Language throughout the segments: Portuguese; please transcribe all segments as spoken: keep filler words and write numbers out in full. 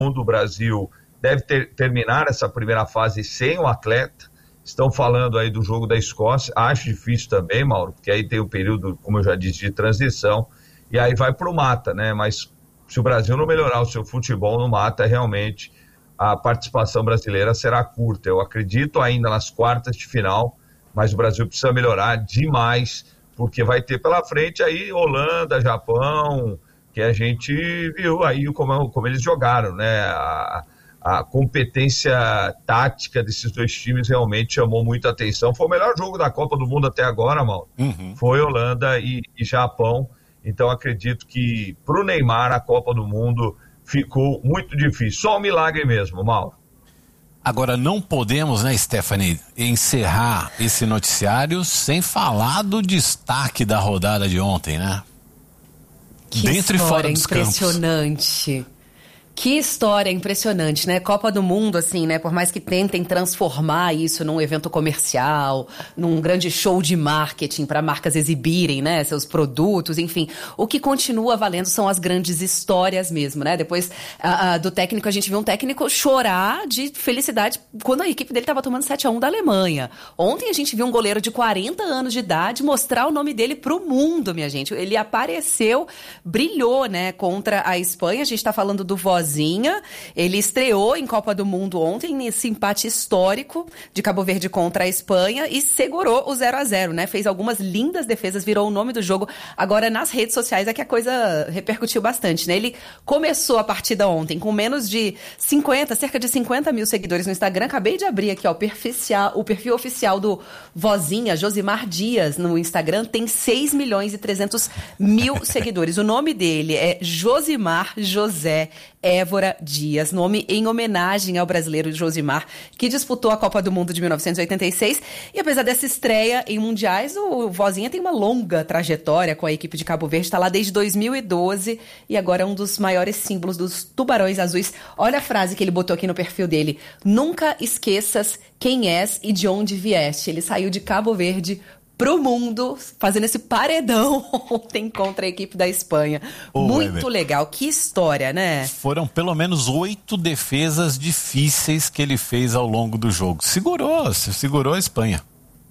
do Brasil deve ter, terminar essa primeira fase sem o atleta. Estão falando aí do jogo da Escócia, acho difícil também, Mauro, porque aí tem o período, como eu já disse, de transição, e aí vai pro mata, né? Mas se o Brasil não melhorar o seu futebol no mata, realmente a participação brasileira será curta. Eu acredito ainda nas quartas de final, mas o Brasil precisa melhorar demais, porque vai ter pela frente aí Holanda, Japão, que a gente viu aí como, como eles jogaram, né? A, a competência tática desses dois times realmente chamou muita atenção. Foi o melhor jogo da Copa do Mundo até agora, Mauro. Uhum. Foi Holanda e, e Japão. Então acredito que pro Neymar a Copa do Mundo ficou muito difícil. Só um milagre mesmo, Mauro. Agora não podemos, né, Stephanie, encerrar esse noticiário sem falar do destaque da rodada de ontem, né? Que Dentro e fora dos campos. Impressionante. Que história impressionante, né? Copa do Mundo, assim, né? Por mais que tentem transformar isso num evento comercial, num grande show de marketing para marcas exibirem, né? Seus produtos, enfim. O que continua valendo são as grandes histórias mesmo, né? Depois uh, uh, do técnico, a gente viu um técnico chorar de felicidade quando a equipe dele estava tomando sete a um da Alemanha. Ontem a gente viu um goleiro de quarenta anos de idade mostrar o nome dele pro mundo, minha gente. Ele apareceu, brilhou, né? Contra a Espanha. A gente tá falando do Vozinha. Ele estreou em Copa do Mundo ontem nesse empate histórico de Cabo Verde contra a Espanha e segurou o zero a zero, né? Fez algumas lindas defesas, virou o nome do jogo. Agora, nas redes sociais é que a coisa repercutiu bastante, né? Ele começou a partida ontem com menos de cinquenta, cerca de cinquenta mil seguidores no Instagram. Acabei de abrir aqui, ó, o perfil, o perfil oficial do Vozinha, Josimar Dias, no Instagram, tem seis milhões e trezentos mil seguidores. O nome dele é Josimar José Évora Dias, nome em homenagem ao brasileiro Josimar, que disputou a Copa do Mundo de mil novecentos e oitenta e seis. E apesar dessa estreia em mundiais, o Vozinha tem uma longa trajetória com a equipe de Cabo Verde, está lá desde dois mil e doze e agora é um dos maiores símbolos dos Tubarões Azuis. Olha a frase que ele botou aqui no perfil dele: nunca esqueças quem és e de onde vieste. Ele saiu de Cabo Verde pro mundo, fazendo esse paredão ontem contra a equipe da Espanha. Ô, muito Weber, legal, que história, né? Foram pelo menos oito defesas difíceis que ele fez ao longo do jogo. Segurou, segurou a Espanha.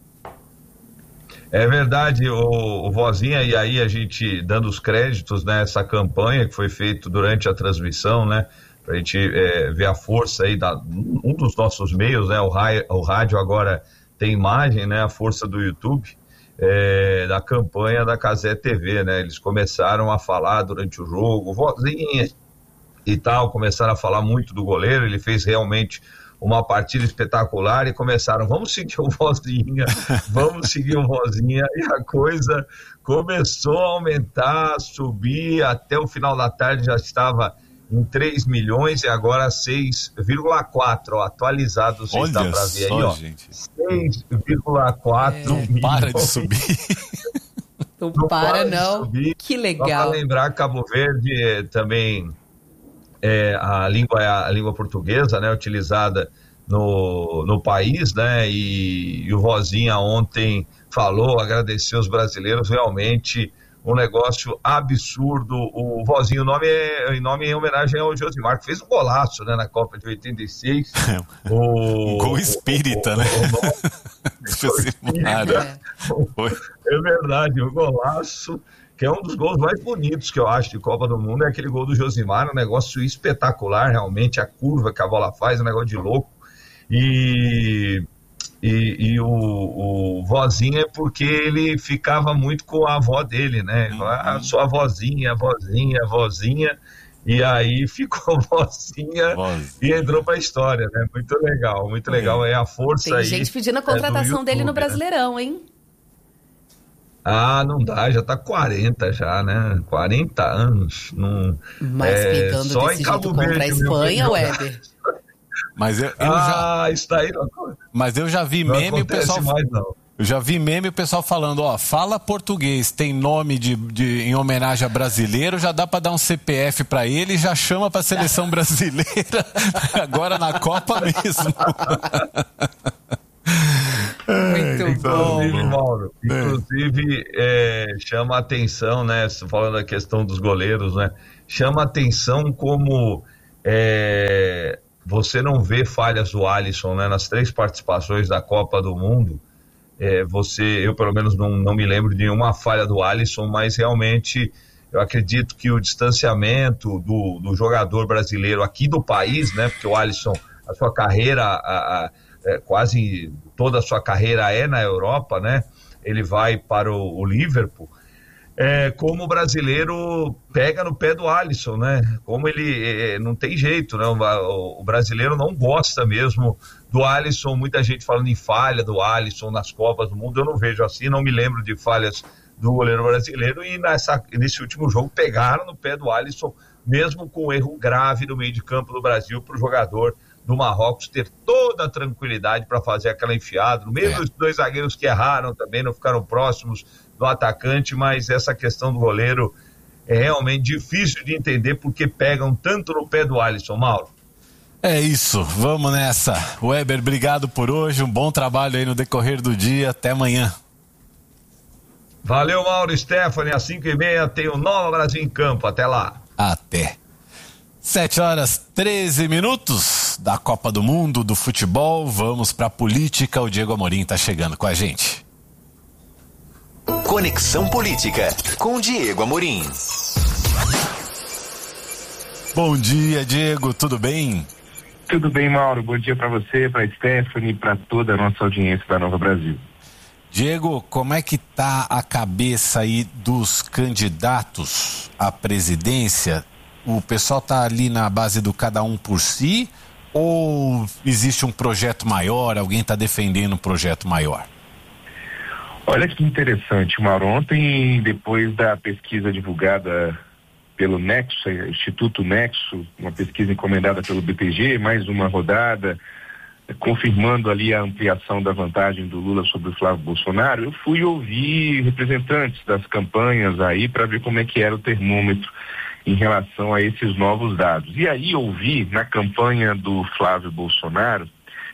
É verdade, o, o Vozinha, e aí a gente dando os créditos nessa, né, campanha que foi feita durante a transmissão, né? Pra gente é, ver a força aí, da, um dos nossos meios, né? O, ra, o rádio agora tem imagem, né? A força do YouTube. É, da campanha da Cazé T V, né? Eles começaram a falar durante o jogo, Vozinha e tal, começaram a falar muito do goleiro. Ele fez realmente uma partida espetacular e começaram, vamos seguir o Vozinha, vamos seguir o Vozinha, e a coisa começou a aumentar, a subir, até o final da tarde já estava em três milhões e agora seis vírgula quatro, ó, atualizado, você está para ver aí, ó, seis vírgula quatro é, não para de subir. Não, não para, para não. Subir. Que legal. Só para lembrar que Cabo Verde também é, a língua é a língua portuguesa, né, utilizada no, no país, né, e, e o Vozinha ontem falou, agradeceu os brasileiros, realmente um negócio absurdo. O Vozinho, o nome é em nome em homenagem ao Josimar, que fez um golaço, né, na Copa de oitenta e seis. O, um gol espírita, o, né? O, o Josimar. É. é verdade, o golaço, que é um dos gols mais bonitos que eu acho de Copa do Mundo, é aquele gol do Josimar, um negócio espetacular, realmente, a curva que a bola faz, um negócio de louco. E... E, e o, o Vozinha é porque ele ficava muito com a avó dele, né? Uhum. Ah, sua vozinha, vozinha, vozinha. E aí ficou Vozinha Voz. E entrou pra história, né? Muito legal, muito legal. É a força Tem aí. Tem gente pedindo a contratação é, YouTube, dele no Brasileirão, né? Hein? Ah, não dá, já tá quarenta já, né? quarenta anos. Não, Mas é, pegando só desse em Cabo jeito Verde, contra a Espanha, Weber. Mas eu, eu ah, já... isso aí não... Mas eu já vi não meme o pessoal. Mais, não. Eu já vi meme o pessoal falando, ó, fala português, tem nome de, de, em homenagem a brasileiro, já dá pra dar um C P F pra ele e já chama pra seleção brasileira, agora na Copa mesmo. Muito inclusive, bom. Mauro, inclusive é, chama a atenção, né, falando da questão dos goleiros, né, chama a atenção como é, você não vê falhas do Alisson, né? Nas três participações da Copa do Mundo, é, você, eu pelo menos não, não me lembro de nenhuma falha do Alisson, mas realmente eu acredito que o distanciamento do, do jogador brasileiro aqui do país, né? Porque o Alisson, a sua carreira, a, a, é, quase toda a sua carreira é na Europa, né? Ele vai para o, o Liverpool. É, como o brasileiro pega no pé do Alisson, né? Como ele é, não tem jeito, né? O, o brasileiro não gosta mesmo do Alisson. Muita gente falando em falha do Alisson nas Copas do Mundo. Eu não vejo assim, não me lembro de falhas do goleiro brasileiro. E nessa, nesse último jogo pegaram no pé do Alisson, mesmo com um erro grave no meio de campo do Brasil, para o jogador do Marrocos ter toda a tranquilidade para fazer aquela enfiada. No meio é. dos dois zagueiros que erraram também, não ficaram próximos do atacante, mas essa questão do goleiro é realmente difícil de entender porque pegam tanto no pé do Alisson, Mauro. É isso, vamos nessa. Weber, obrigado por hoje, um bom trabalho aí no decorrer do dia, até amanhã. Valeu, Mauro. Stephanie, às cinco e meia tem o Nova Brasil em Campo, até lá. Até. Sete horas, treze minutos da Copa do Mundo, do futebol, vamos pra política, o Diego Amorim tá chegando com a gente. Conexão Política, com Diego Amorim. Bom dia, Diego, tudo bem? Tudo bem, Mauro. Bom dia para você, para Stephanie, para toda a nossa audiência da Nova Brasil. Diego, como é que tá a cabeça aí dos candidatos à presidência? O pessoal tá ali na base do cada um por si ou existe um projeto maior, alguém tá defendendo um projeto maior? Olha que interessante, Mauro. Ontem, depois da pesquisa divulgada pelo Nexo, Instituto Nexo, uma pesquisa encomendada pelo B T G, mais uma rodada, confirmando ali a ampliação da vantagem do Lula sobre o Flávio Bolsonaro, eu fui ouvir representantes das campanhas aí para ver como é que era o termômetro em relação a esses novos dados. E aí ouvi na campanha do Flávio Bolsonaro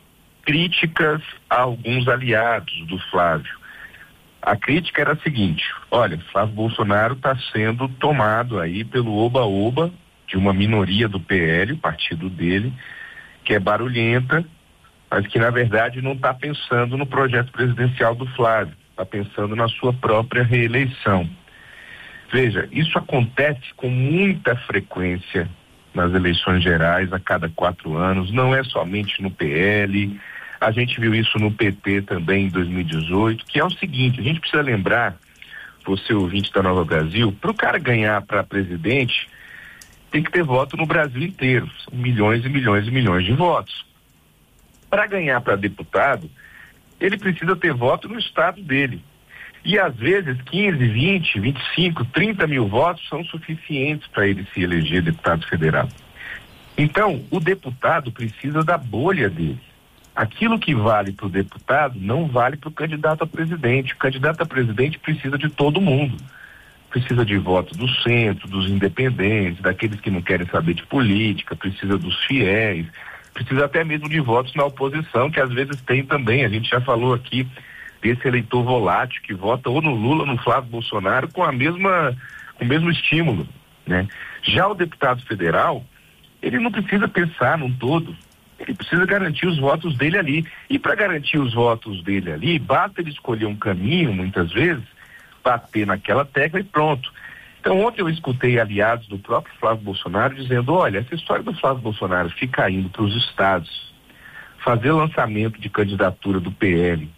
críticas a alguns aliados do Flávio. A crítica era a seguinte: olha, Flávio Bolsonaro está sendo tomado aí pelo oba-oba de uma minoria do P L, o partido dele, que é barulhenta, mas que na verdade não está pensando no projeto presidencial do Flávio, está pensando na sua própria reeleição. Veja, isso acontece com muita frequência nas eleições gerais a cada quatro anos, não é somente no P L. A gente viu isso no P T também em dois mil e dezoito, que é o seguinte: a gente precisa lembrar, você ouvinte da Nova Brasil, para o cara ganhar para presidente, tem que ter voto no Brasil inteiro, são milhões e milhões e milhões de votos. Para ganhar para deputado, ele precisa ter voto no estado dele. E às vezes quinze, vinte, vinte e cinco, trinta mil votos são suficientes para ele se eleger deputado federal. Então, o deputado precisa da bolha dele. Aquilo que vale para o deputado não vale para o candidato a presidente. O candidato a presidente precisa de todo mundo. Precisa de voto do centro, dos independentes, daqueles que não querem saber de política, precisa dos fiéis, precisa até mesmo de votos na oposição, que às vezes tem também. A gente já falou aqui desse eleitor volátil que vota ou no Lula ou no Flávio Bolsonaro com a mesma, com o mesmo estímulo, né? Já o deputado federal, ele não precisa pensar num todo. Ele precisa garantir os votos dele ali. E para garantir os votos dele ali, basta ele escolher um caminho, muitas vezes, bater naquela tecla e pronto. Então, ontem eu escutei aliados do próprio Flávio Bolsonaro dizendo: olha, essa história do Flávio Bolsonaro ficar indo para os estados, fazer lançamento de candidatura do P L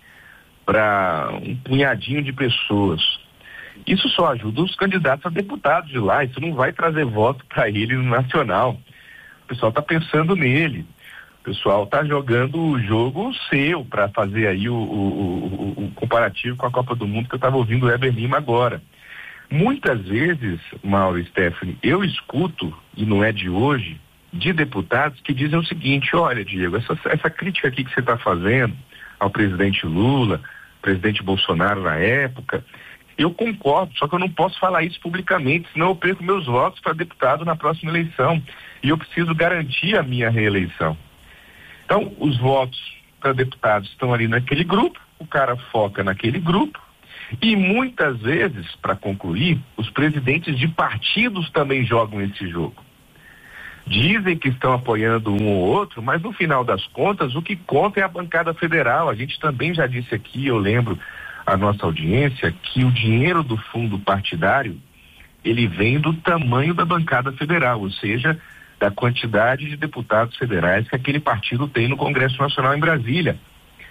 para um punhadinho de pessoas, isso só ajuda os candidatos a deputados de lá, isso não vai trazer voto para ele no nacional. O pessoal está pensando nele. O pessoal está jogando o jogo seu para fazer aí o, o, o, o comparativo com a Copa do Mundo que eu estava ouvindo o Weber Lima agora. Muitas vezes, Mauro e Stephanie, eu escuto, e não é de hoje, de deputados que dizem o seguinte: olha, Diego, essa, essa crítica aqui que você está fazendo ao presidente Lula, presidente Bolsonaro na época, eu concordo, só que eu não posso falar isso publicamente, senão eu perco meus votos para deputado na próxima eleição. E eu preciso garantir a minha reeleição. Então, os votos para deputados estão ali naquele grupo, o cara foca naquele grupo, e muitas vezes, para concluir, os presidentes de partidos também jogam esse jogo. Dizem que estão apoiando um ou outro, mas no final das contas o que conta é a bancada federal. A gente também já disse aqui, eu lembro a nossa audiência, que o dinheiro do fundo partidário, ele vem do tamanho da bancada federal, ou seja, da quantidade de deputados federais que aquele partido tem no Congresso Nacional em Brasília.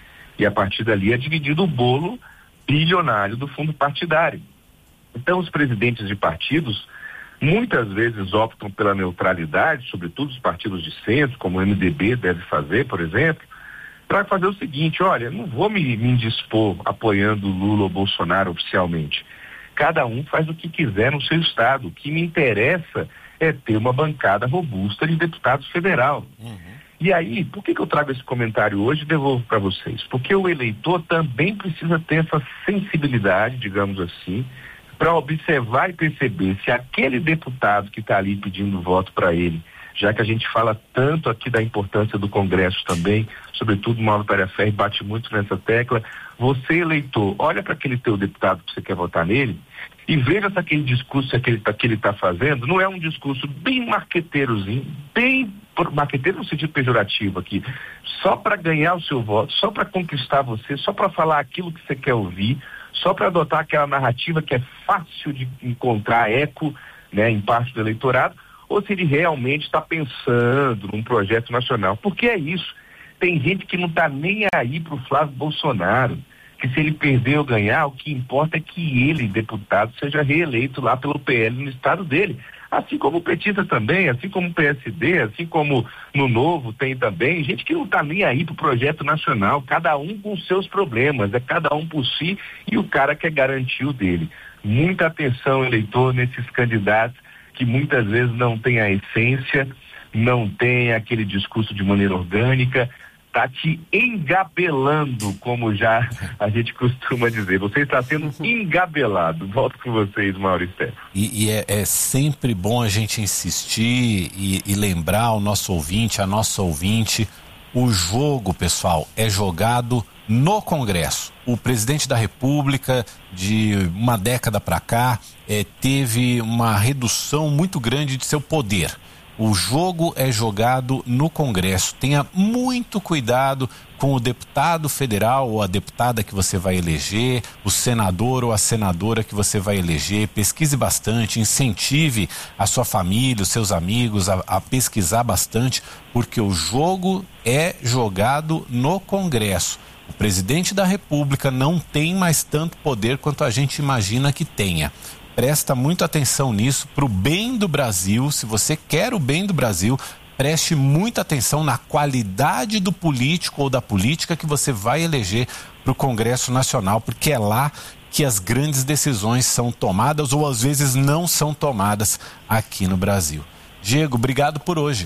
E a partir dali é dividido o bolo bilionário do fundo partidário. Então os presidentes de partidos muitas vezes optam pela neutralidade, sobretudo os partidos de centro, como o M D B deve fazer, por exemplo, para fazer o seguinte: olha, não vou me, me indispor apoiando Lula ou Bolsonaro oficialmente. Cada um faz o que quiser no seu estado. O que me interessa é ter uma bancada robusta de deputados federal. Uhum. E aí, por que que eu trago esse comentário hoje e devolvo para vocês? Porque o eleitor também precisa ter essa sensibilidade, digamos assim, para observar e perceber se aquele deputado que está ali pedindo voto para ele, já que a gente fala tanto aqui da importância do Congresso também, sobretudo o Mauro Pereira Ferri bate muito nessa tecla, você eleitor, olha para aquele teu deputado que você quer votar nele e veja se aquele discurso que ele está que ele tá fazendo não é um discurso bem marqueteirozinho, bem marqueteiro no sentido pejorativo aqui, só para ganhar o seu voto, só para conquistar você, só para falar aquilo que você quer ouvir, só para adotar aquela narrativa que é fácil de encontrar eco, né, em parte do eleitorado, ou se ele realmente está pensando num projeto nacional. Porque é isso, tem gente que não está nem aí para o Flávio Bolsonaro, que se ele perder ou ganhar, o que importa é que ele, deputado, seja reeleito lá pelo P L no estado dele. Assim como o petista também, assim como o P S D, assim como no Novo tem também, gente que não está nem aí para o projeto nacional, cada um com seus problemas, é cada um por si e o cara quer garantir o dele. Muita atenção, eleitor, nesses candidatos que muitas vezes não tem a essência, não tem aquele discurso de maneira orgânica, está te engabelando, como já a gente costuma dizer. Você está sendo engabelado. Volto com vocês, Maurício. E, e é, é sempre bom a gente insistir e, e lembrar o nosso ouvinte, a nossa ouvinte, o jogo, pessoal, é jogado no Congresso. O presidente da República, de uma década para cá, é, teve uma redução muito grande de seu poder. O jogo é jogado no Congresso. Tenha muito cuidado com o deputado federal ou a deputada que você vai eleger, o senador ou a senadora que você vai eleger. Pesquise bastante, incentive a sua família, os seus amigos a, a pesquisar bastante, porque o jogo é jogado no Congresso. O presidente da República não tem mais tanto poder quanto a gente imagina que tenha. Presta muita atenção nisso, para o bem do Brasil. Se você quer o bem do Brasil, preste muita atenção na qualidade do político ou da política que você vai eleger para o Congresso Nacional, porque é lá que as grandes decisões são tomadas ou às vezes não são tomadas aqui no Brasil. Diego, obrigado por hoje.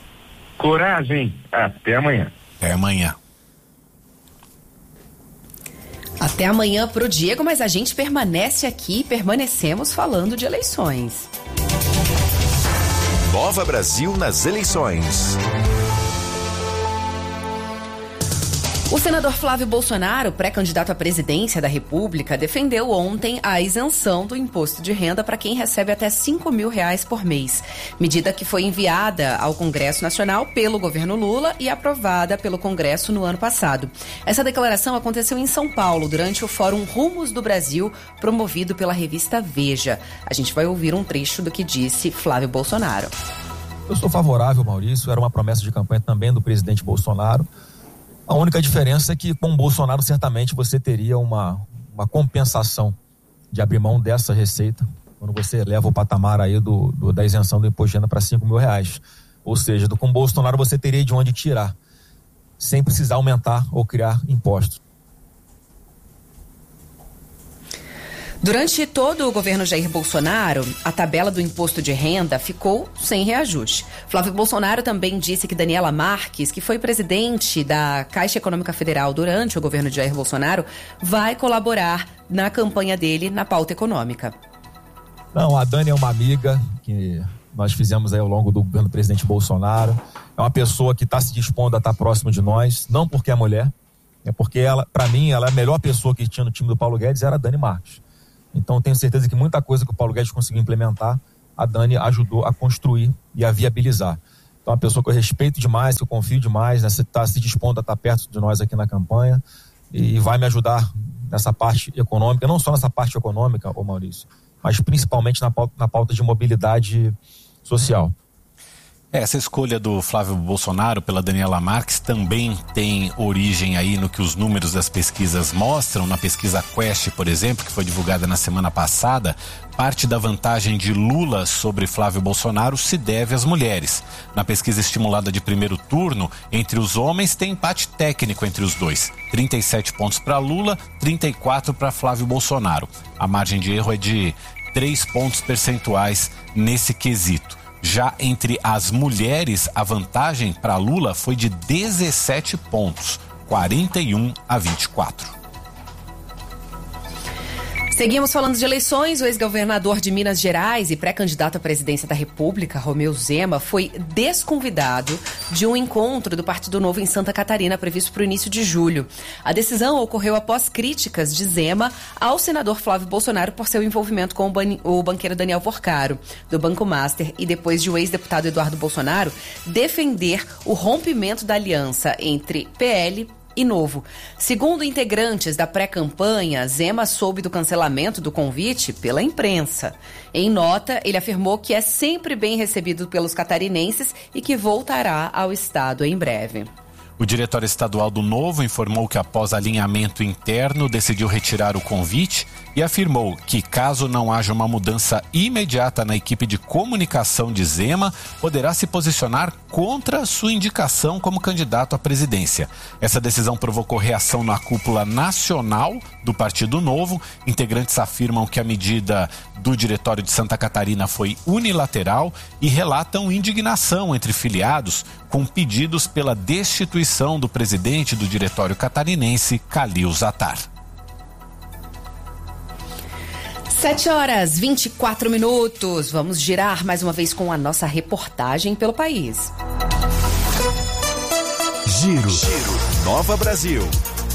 Coragem, até amanhã. Até amanhã. Até amanhã pro Diego, mas a gente permanece aqui, permanecemos falando de eleições. Nova Brasil nas eleições. O senador Flávio Bolsonaro, pré-candidato à presidência da República, defendeu ontem a isenção do imposto de renda para quem recebe até cinco mil reais por mês. Medida que foi enviada ao Congresso Nacional pelo governo Lula e aprovada pelo Congresso no ano passado. Essa declaração aconteceu em São Paulo, durante o Fórum Rumos do Brasil, promovido pela revista Veja. A gente vai ouvir um trecho do que disse Flávio Bolsonaro. Eu sou favorável, Maurício, era uma promessa de campanha também do presidente Bolsonaro. A única diferença é que com o Bolsonaro certamente você teria uma, uma compensação de abrir mão dessa receita quando você leva o patamar aí do, do, da isenção do imposto de renda para cinco mil reais. Ou seja, do, com o Bolsonaro você teria de onde tirar, sem precisar aumentar ou criar impostos. Durante todo o governo Jair Bolsonaro, a tabela do imposto de renda ficou sem reajuste. Flávio Bolsonaro também disse que Daniela Marques, que foi presidente da Caixa Econômica Federal durante o governo de Jair Bolsonaro, vai colaborar na campanha dele na pauta econômica. Não, a Dani é uma amiga que nós fizemos aí ao longo do governo do presidente Bolsonaro. É uma pessoa que está se dispondo a estar próximo de nós, não porque é mulher, é porque ela, para mim, ela é a melhor pessoa que tinha no time do Paulo Guedes, era a Dani Marques. Então tenho certeza que muita coisa que o Paulo Guedes conseguiu implementar, a Dani ajudou a construir e a viabilizar. Então, uma pessoa que eu respeito demais, que eu confio demais, né? Você está se dispondo a estar perto de nós aqui na campanha e vai me ajudar nessa parte econômica, não só nessa parte econômica, ô Maurício, mas principalmente na pauta, na pauta de mobilidade social. Essa escolha do Flávio Bolsonaro pela Daniela Marques também tem origem aí no que os números das pesquisas mostram. Na pesquisa Quest, por exemplo, que foi divulgada na semana passada, parte da vantagem de Lula sobre Flávio Bolsonaro se deve às mulheres. Na pesquisa estimulada de primeiro turno, entre os homens tem empate técnico entre os dois. trinta e sete pontos para Lula, trinta e quatro para Flávio Bolsonaro. A margem de erro é de três pontos percentuais nesse quesito. Já entre as mulheres, a vantagem para Lula foi de dezessete pontos, quarenta e um a vinte e quatro. Seguimos falando de eleições. O ex-governador de Minas Gerais e pré-candidato à presidência da República, Romeu Zema, foi desconvidado de um encontro do Partido Novo em Santa Catarina, previsto para o início de julho. A decisão ocorreu após críticas de Zema ao senador Flávio Bolsonaro por seu envolvimento com o, ban- o banqueiro Daniel Porcaro, do Banco Master, e depois de o ex-deputado Eduardo Bolsonaro defender o rompimento da aliança entre P L e Novo. Segundo integrantes da pré-campanha, Zema soube do cancelamento do convite pela imprensa. Em nota, ele afirmou que é sempre bem recebido pelos catarinenses e que voltará ao estado em breve. O diretório estadual do Novo informou que, após alinhamento interno, decidiu retirar o convite e afirmou que, caso não haja uma mudança imediata na equipe de comunicação de Zema, poderá se posicionar contra sua indicação como candidato à presidência. Essa decisão provocou reação na cúpula nacional do Partido Novo. Integrantes afirmam que a medida do diretório de Santa Catarina foi unilateral e relatam indignação entre filiados com pedidos pela destituição do presidente do diretório catarinense, Calil Zatar. sete horas, vinte e quatro minutos. Vamos girar mais uma vez com a nossa reportagem pelo país. Giro. Giro. Nova Brasil.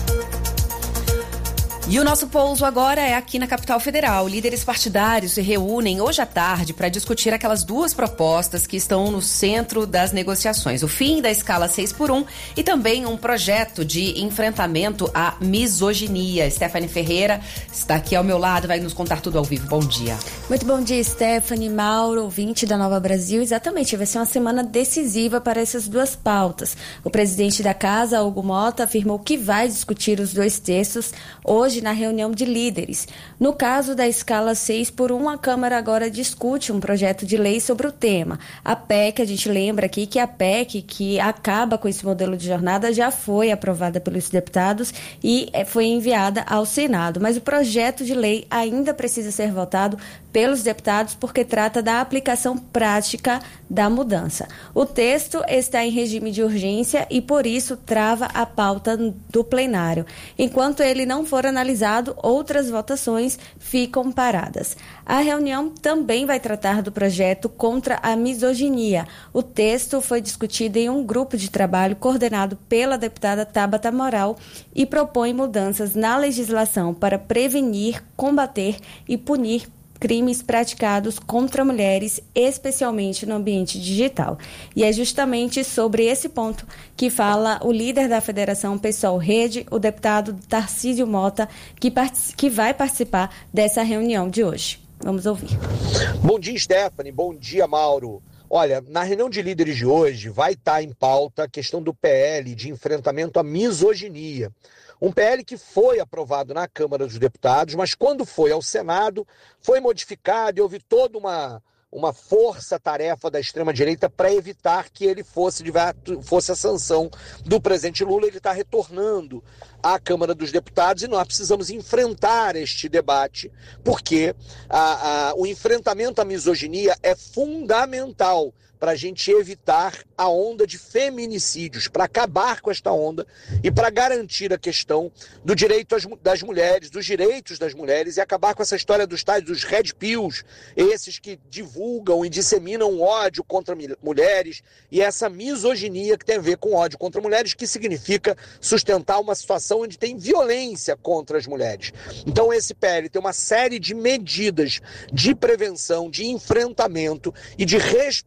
E o nosso pouso agora é aqui na capital federal. Líderes partidários se reúnem hoje à tarde para discutir aquelas duas propostas que estão no centro das negociações. O fim da escala seis por um e também um projeto de enfrentamento à misoginia. Stephanie Ferreira está aqui ao meu lado, vai nos contar tudo ao vivo. Bom dia. Muito bom dia, Stephanie, Mauro, ouvinte da Nova Brasil. Exatamente, vai ser uma semana decisiva para essas duas pautas. O presidente da casa, Hugo Mota, afirmou que vai discutir os dois textos hoje na reunião de líderes. No caso da escala seis por um, a Câmara agora discute um projeto de lei sobre o tema. A P E C, a gente lembra aqui que a P E C, que acaba com esse modelo de jornada, já foi aprovada pelos deputados e foi enviada ao Senado. Mas o projeto de lei ainda precisa ser votado pelos deputados porque trata da aplicação prática da mudança. O texto está em regime de urgência e, por isso, trava a pauta do plenário. Enquanto ele não for analisado, outras votações ficam paradas. A reunião também vai tratar do projeto contra a misoginia. O texto foi discutido em um grupo de trabalho coordenado pela deputada Tabata Amaral e propõe mudanças na legislação para prevenir, combater e punir crimes praticados contra mulheres, especialmente no ambiente digital. E é justamente sobre esse ponto que fala o líder da Federação Pessoal Rede, o deputado Tarcísio Mota, que, part- que vai participar dessa reunião de hoje. Vamos ouvir. Bom dia, Stephanie. Bom dia, Mauro. Olha, na reunião de líderes de hoje vai estar em pauta a questão do P L de enfrentamento à misoginia. Um P L que foi aprovado na Câmara dos Deputados, mas quando foi ao Senado, foi modificado e houve toda uma, uma força-tarefa da extrema-direita para evitar que ele fosse, fosse a sanção do presidente Lula. Ele está retornando à Câmara dos Deputados e nós precisamos enfrentar este debate, porque a, a, o enfrentamento à misoginia é fundamental para a gente evitar a onda de feminicídios, para acabar com esta onda e para garantir a questão do direito das mulheres, dos direitos das mulheres e acabar com essa história dos tais dos red pills, esses que divulgam e disseminam ódio contra mulheres e essa misoginia que tem a ver com ódio contra mulheres, que significa sustentar uma situação onde tem violência contra as mulheres. Então esse P L tem uma série de medidas de prevenção, de enfrentamento e de responsabilidade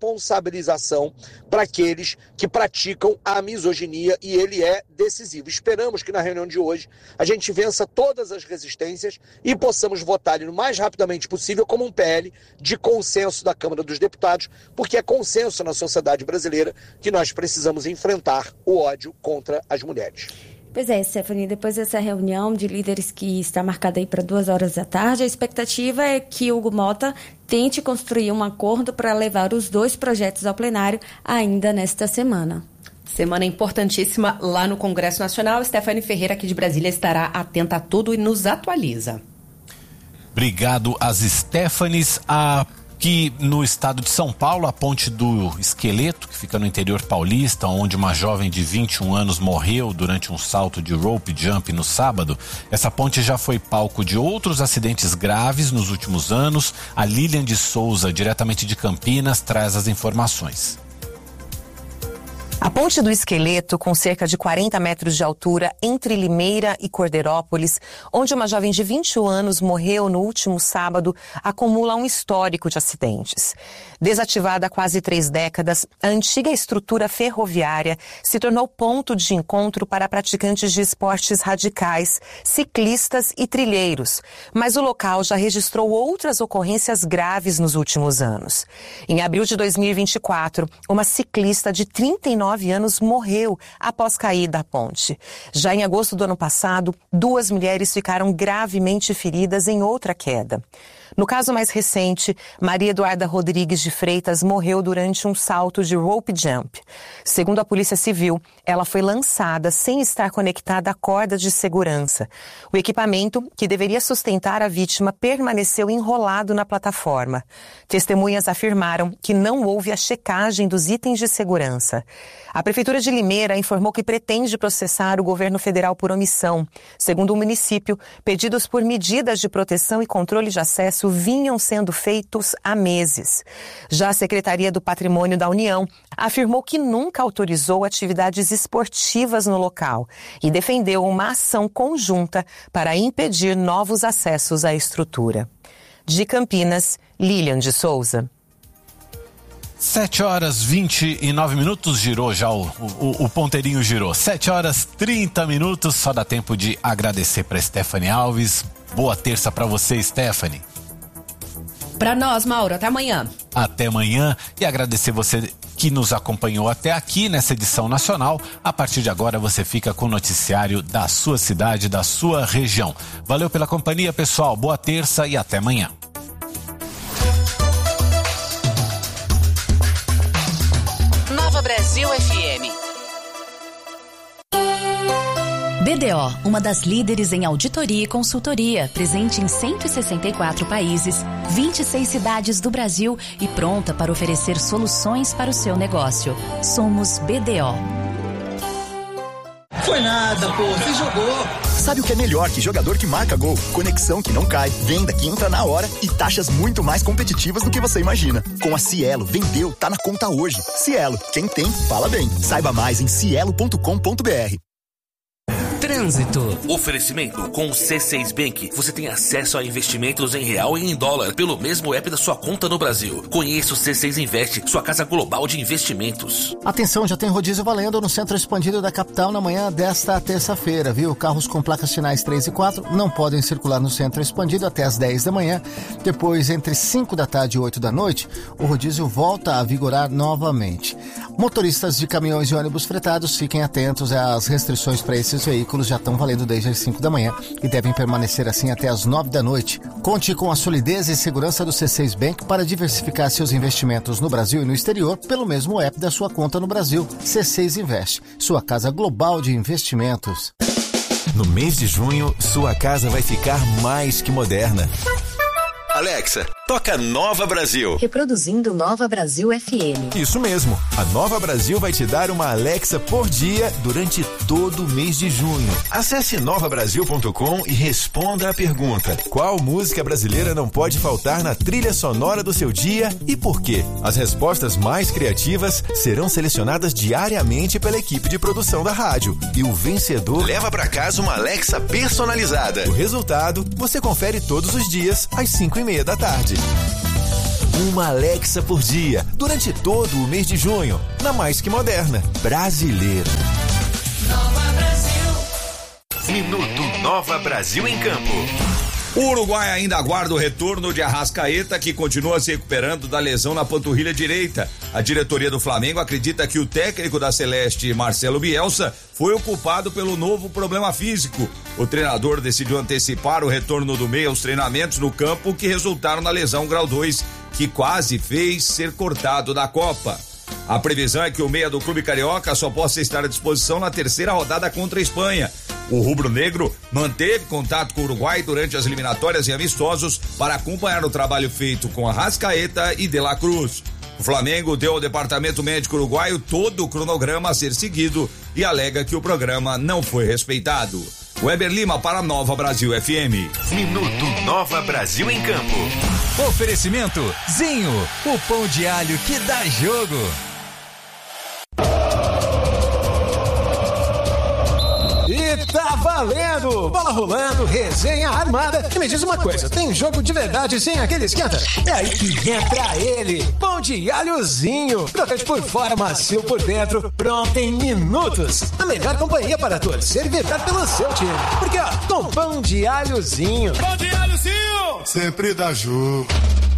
responsabilização para aqueles que praticam a misoginia, e ele é decisivo. Esperamos que na reunião de hoje a gente vença todas as resistências e possamos votar ele o mais rapidamente possível como um P L de consenso da Câmara dos Deputados, porque é consenso na sociedade brasileira que nós precisamos enfrentar o ódio contra as mulheres. Pois é, Stephanie, depois dessa reunião de líderes que está marcada aí para duas horas da tarde, a expectativa é que Hugo Mota tente construir um acordo para levar os dois projetos ao plenário ainda nesta semana. Semana importantíssima lá no Congresso Nacional. Stephanie Ferreira, aqui de Brasília, estará atenta a tudo e nos atualiza. Obrigado às Stephanies. A que no estado de São Paulo, a ponte do Esqueleto, que fica no interior paulista, onde uma jovem de vinte e um anos morreu durante um salto de rope jump no sábado, essa ponte já foi palco de outros acidentes graves nos últimos anos. A Lilian de Souza, diretamente de Campinas, traz as informações. A Ponte do Esqueleto, com cerca de quarenta metros de altura, entre Limeira e Cordeirópolis, onde uma jovem de vinte e um anos morreu no último sábado, acumula um histórico de acidentes. Desativada há quase três décadas, a antiga estrutura ferroviária se tornou ponto de encontro para praticantes de esportes radicais, ciclistas e trilheiros. Mas o local já registrou outras ocorrências graves nos últimos anos. Em abril de dois mil e vinte e quatro, uma ciclista de trinta e nove anos morreu após cair da ponte. Já em agosto do ano passado, duas mulheres ficaram gravemente feridas em outra queda. No caso mais recente, Maria Eduarda Rodrigues de Freitas morreu durante um salto de rope jump. Segundo a Polícia Civil, ela foi lançada sem estar conectada à corda de segurança. O equipamento, que deveria sustentar a vítima, permaneceu enrolado na plataforma. Testemunhas afirmaram que não houve a checagem dos itens de segurança. A Prefeitura de Limeira informou que pretende processar o governo federal por omissão. Segundo o município, pedidos por medidas de proteção e controle de acesso vinham sendo feitos há meses. Já a Secretaria do Patrimônio da União afirmou que nunca autorizou atividades esportivas no local e defendeu uma ação conjunta para impedir novos acessos à estrutura. De Campinas, Lilian de Souza. Sete horas vinte e nove minutos, girou já o, o, o ponteirinho girou. Sete horas trinta minutos, só dá tempo de agradecer para Stephanie Alves. Boa terça para você, Stephanie. Para nós, Mauro, até amanhã. Até amanhã, e agradecer você que nos acompanhou até aqui nessa edição nacional. A partir de agora você fica com o noticiário da sua cidade, da sua região. Valeu pela companhia, pessoal. Boa terça e até amanhã. Nova Brasil F M. B D O, uma das líderes em auditoria e consultoria, presente em cento e sessenta e quatro países, vinte e seis cidades do Brasil e pronta para oferecer soluções para o seu negócio. Somos B D O. Foi nada, pô, você jogou. Sabe o que é melhor que jogador que marca gol? Conexão que não cai, venda que entra na hora e taxas muito mais competitivas do que você imagina. Com a Cielo, vendeu, tá na conta hoje. Cielo, quem tem, fala bem. Saiba mais em cielo ponto com ponto br. Trânsito. Oferecimento com o C seis Bank. Você tem acesso a investimentos em real e em dólar pelo mesmo app da sua conta no Brasil. Conheça o C seis Invest, sua casa global de investimentos. Atenção, já tem rodízio valendo no centro expandido da capital na manhã desta terça-feira, viu? Carros com placas finais três e quatro não podem circular no centro expandido até as dez da manhã. Depois, entre cinco da tarde e oito da noite, o rodízio volta a vigorar novamente. Motoristas de caminhões e ônibus fretados, fiquem atentos às restrições para esses veículos. Já estão valendo desde as cinco da manhã e devem permanecer assim até as nove da noite. Conte com a solidez e segurança do C seis Bank para diversificar seus investimentos no Brasil e no exterior pelo mesmo app da sua conta no Brasil. C seis Invest, sua casa global de investimentos. No mês de junho, sua casa vai ficar mais que moderna. Alexa, toca Nova Brasil. Reproduzindo Nova Brasil F M. Isso mesmo. A Nova Brasil vai te dar uma Alexa por dia durante todo o mês de junho. Acesse nova brasil ponto com e responda a pergunta: qual música brasileira não pode faltar na trilha sonora do seu dia e por quê? As respostas mais criativas serão selecionadas diariamente pela equipe de produção da rádio. E o vencedor leva para casa uma Alexa personalizada. O resultado você confere todos os dias às cinco e meia da tarde. Uma Alexa por dia, durante todo o mês de junho. Na Mais Que Moderna, brasileira. Nova Brasil. Minuto Nova Brasil em Campo. O Uruguai ainda aguarda o retorno de Arrascaeta, que continua se recuperando da lesão na panturrilha direita. A diretoria do Flamengo acredita que o técnico da Celeste, Marcelo Bielsa, foi o culpado pelo novo problema físico. O treinador decidiu antecipar o retorno do meia aos treinamentos no campo, que resultaram na lesão grau dois, que quase fez ser cortado da Copa. A previsão é que o meia do clube carioca só possa estar à disposição na terceira rodada contra a Espanha. O rubro-negro manteve contato com o Uruguai durante as eliminatórias e amistosos para acompanhar o trabalho feito com Arrascaeta e De La Cruz. O Flamengo deu ao departamento médico uruguaio todo o cronograma a ser seguido e alega que o programa não foi respeitado. Weber Lima para Nova Brasil F M. Minuto Nova Brasil em Campo. Oferecimento Zinho, o pão de alho que dá jogo. E tá valendo! Bola rolando, resenha armada. E me diz uma coisa, tem jogo de verdade sem aquele esquenta? É aí que entra ele, pão de alhozinho. Crocante por fora, macio por dentro, pronto em minutos. A melhor companhia para torcer e vibrar pelo seu time. Porque ó, com pão de alhozinho. Pão de alhozinho! Sempre dá jogo.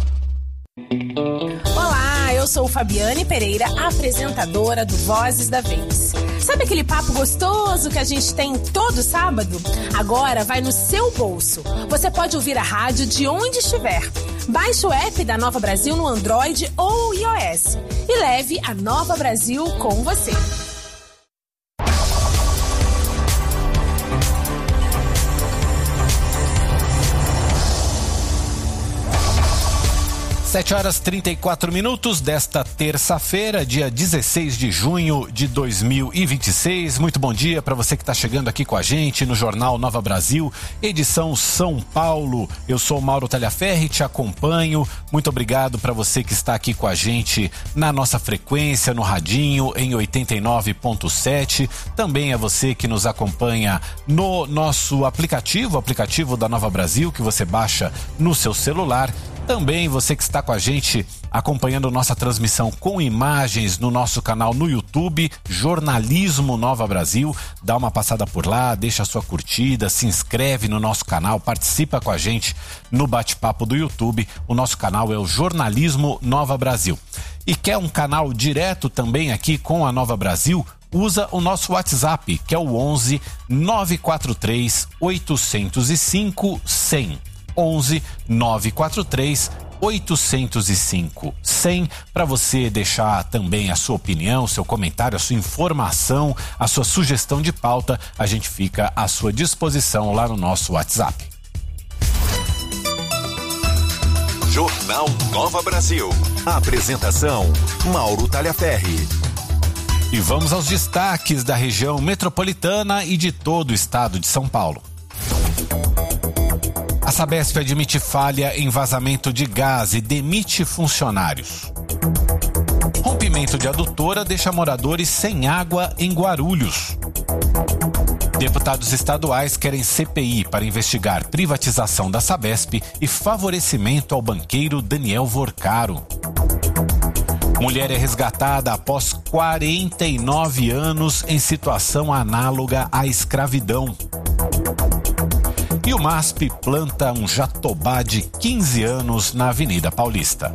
Olá, eu sou Fabiane Pereira, apresentadora do Vozes da Vez. Sabe aquele papo gostoso que a gente tem todo sábado? Agora vai no seu bolso. Você pode ouvir a rádio de onde estiver. Baixe o app da Nova Brasil no Android ou iOS e leve a Nova Brasil com você. sete horas e trinta e quatro minutos desta terça-feira, dia dezesseis de junho de dois mil e vinte e seis. Muito bom dia para você que está chegando aqui com a gente no Jornal Nova Brasil, edição São Paulo. Eu sou o Mauro Talhaferri, te acompanho. Muito obrigado para você que está aqui com a gente na nossa frequência, no radinho, em oitenta e nove ponto sete. Também é você que nos acompanha no nosso aplicativo, o aplicativo da Nova Brasil, que você baixa no seu celular. Também você que está com a gente acompanhando nossa transmissão com imagens no nosso canal no YouTube, Jornalismo Nova Brasil. Dá uma passada por lá, deixa a sua curtida, se inscreve no nosso canal, participa com a gente no bate-papo do YouTube. O nosso canal é o Jornalismo Nova Brasil. E quer um canal direto também aqui com a Nova Brasil? Usa o nosso WhatsApp, que é o onze nove quatro três oito zero cinco cem. onze nove quatro três oito zero cinco cem para você deixar também a sua opinião, seu comentário, a sua informação, a sua sugestão de pauta. A gente fica à sua disposição lá no nosso WhatsApp. Jornal Nova Brasil. Apresentação Mauro Talhaferri. E vamos aos destaques da região metropolitana e de todo o estado de São Paulo. A Sabesp admite falha em vazamento de gás e demite funcionários. Rompimento de adutora deixa moradores sem água em Guarulhos. Deputados estaduais querem C P I para investigar privatização da Sabesp e favorecimento ao banqueiro Daniel Vorcaro. Mulher é resgatada após quarenta e nove anos em situação análoga à escravidão. E o MASP planta um jatobá de quinze anos na Avenida Paulista.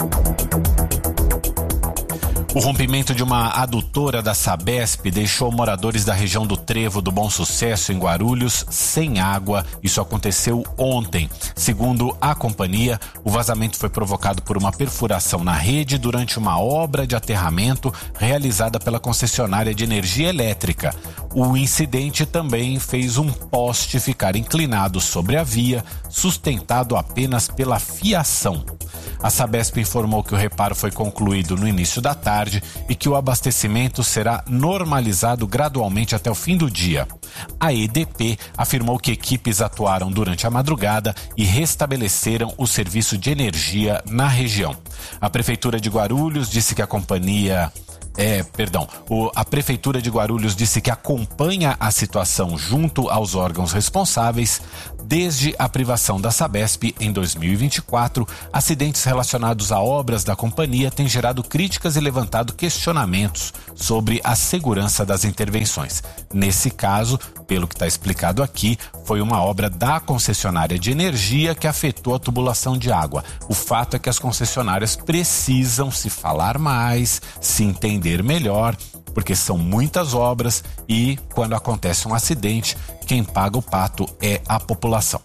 O rompimento de uma adutora da Sabesp deixou moradores da região do Trevo do Bom Sucesso, em Guarulhos, sem água. Isso aconteceu ontem. Segundo a companhia, o vazamento foi provocado por uma perfuração na rede durante uma obra de aterramento realizada pela concessionária de energia elétrica. O incidente também fez um poste ficar inclinado sobre a via, sustentado apenas pela fiação. A Sabesp informou que o reparo foi concluído no início da tarde e que o abastecimento será normalizado gradualmente até o fim do dia. A E D P afirmou que equipes atuaram durante a madrugada e restabeleceram o serviço de energia na região. A Prefeitura de Guarulhos disse que a companhia É, perdão, o, a Prefeitura de Guarulhos disse que acompanha a situação junto aos órgãos responsáveis. Desde a privação da Sabesp em dois mil e vinte e quatro, acidentes relacionados a obras da companhia têm gerado críticas e levantado questionamentos sobre a segurança das intervenções. Nesse caso, pelo que está explicado aqui, foi uma obra da concessionária de energia que afetou a tubulação de água. O fato é que as concessionárias precisam se falar mais, se entender melhor, porque são muitas obras e, quando acontece um acidente, quem paga o pato é a população.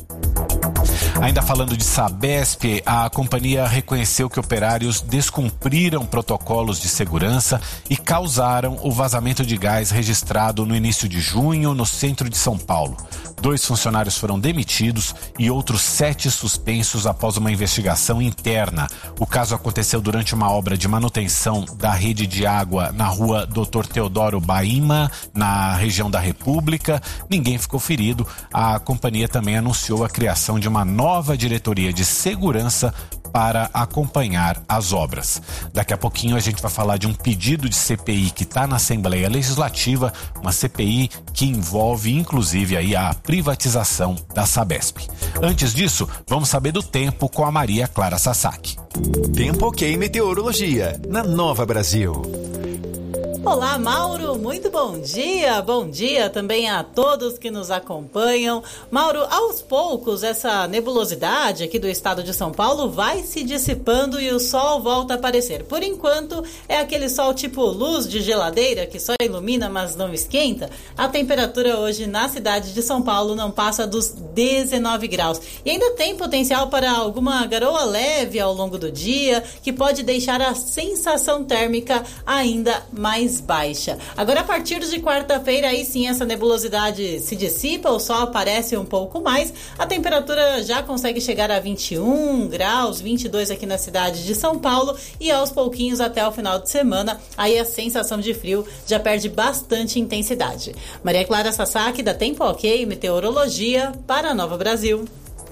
Ainda falando de Sabesp, a companhia reconheceu que operários descumpriram protocolos de segurança e causaram o vazamento de gás registrado no início de junho no centro de São Paulo. Dois funcionários foram demitidos e outros sete suspensos após uma investigação interna. O caso aconteceu durante uma obra de manutenção da rede de água na rua doutor Teodoro Baima, na região da República. Ninguém ficou ferido. A companhia também anunciou a criação de uma nova diretoria de segurança para acompanhar as obras. Daqui a pouquinho a gente vai falar de um pedido de C P I que está na Assembleia Legislativa, uma C P I que envolve inclusive aí a privatização da Sabesp. Antes disso, vamos saber do tempo com a Maria Clara Sasaki. Tempo Ok Meteorologia, na Nova Brasil. Olá, Mauro, muito bom dia, bom dia também a todos que nos acompanham. Mauro, aos poucos essa nebulosidade aqui do estado de São Paulo vai se dissipando e o sol volta a aparecer. Por enquanto é aquele sol tipo luz de geladeira que só ilumina, mas não esquenta. A temperatura hoje na cidade de São Paulo não passa dos dezenove graus e ainda tem potencial para alguma garoa leve ao longo do dia que pode deixar a sensação térmica ainda mais baixa. Agora, a partir de quarta-feira, aí sim essa nebulosidade se dissipa, o sol aparece um pouco mais, a temperatura já consegue chegar a vinte e um graus, vinte e dois aqui na cidade de São Paulo e aos pouquinhos até o final de semana, aí a sensação de frio já perde bastante intensidade. Maria Clara Sasaki, da Tempo Ok Meteorologia, para a Nova Brasil.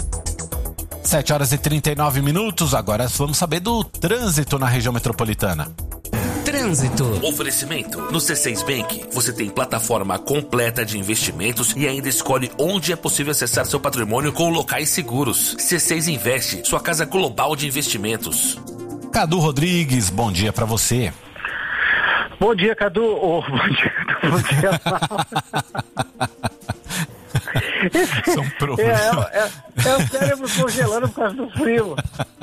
sete horas e trinta e nove minutos, agora vamos saber do trânsito na região metropolitana. Trânsito. Oferecimento. No C seis Bank, você tem plataforma completa de investimentos e ainda escolhe onde é possível acessar seu patrimônio com locais seguros. C seis Investe, sua casa global de investimentos. Cadu Rodrigues, bom dia pra você. Bom dia, Cadu. Oh, bom dia, Cadu. Bom dia, Esse, São problemas. É, é, é o cérebro congelando por causa do frio.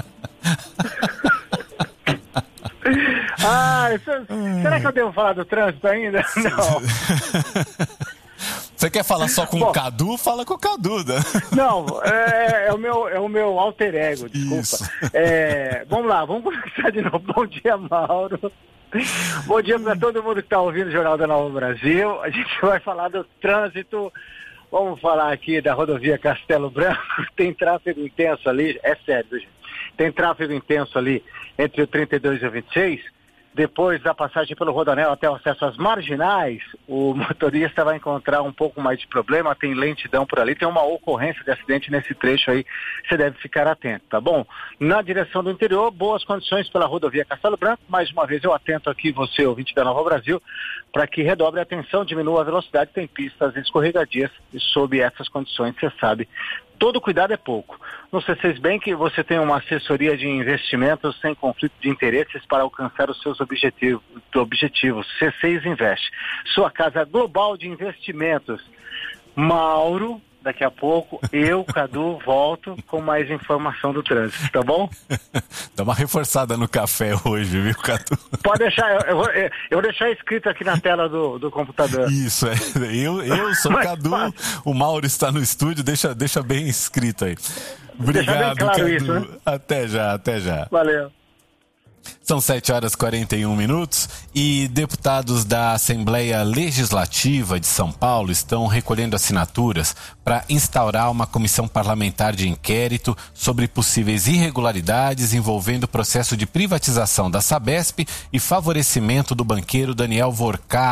Ah, isso, será que eu devo falar do trânsito ainda? Não. Você quer falar só com Bom, o Cadu? Fala com o Cadu, né? Não, é, é, o meu, é o meu alter ego, desculpa. É, vamos lá, vamos começar de novo. Bom dia, Mauro. Bom dia para todo mundo que está ouvindo o Jornal da Nova Brasil. A gente vai falar do trânsito. Vamos falar aqui da rodovia Castelo Branco. Tem tráfego intenso ali, é sério, gente. Tem tráfego intenso ali entre o trinta e dois e o vinte e seis. Depois da passagem pelo Rodoanel até o acesso às marginais, o motorista vai encontrar um pouco mais de problema, tem lentidão por ali, tem uma ocorrência de acidente nesse trecho aí, você deve ficar atento, tá bom? Na direção do interior, boas condições pela rodovia Castelo Branco, mais uma vez eu atento aqui, você, ouvinte da Nova Brasil, para que redobre a atenção, diminua a velocidade, tem pistas escorregadias e sob essas condições, você sabe, todo cuidado é pouco. No C seis Bank você tem uma assessoria de investimentos sem conflito de interesses para alcançar os seus objetivos. objetivos. C seis Invest, sua casa global de investimentos. Mauro, daqui a pouco, eu, Cadu, volto com mais informação do trânsito, tá bom? Dá uma reforçada no café hoje, viu, Cadu? Pode deixar, eu, eu, vou, eu vou deixar escrito aqui na tela do, do computador. Isso, é. Eu, eu sou o Cadu, o Mauro está no estúdio, deixa, deixa bem escrito aí. Obrigado, claro Cadu. Isso, né? Até já, até já. Valeu. São sete horas e quarenta e um minutos e deputados da Assembleia Legislativa de São Paulo estão recolhendo assinaturas para instaurar uma comissão parlamentar de inquérito sobre possíveis irregularidades envolvendo o processo de privatização da Sabesp e favorecimento do banqueiro Daniel Vorcaro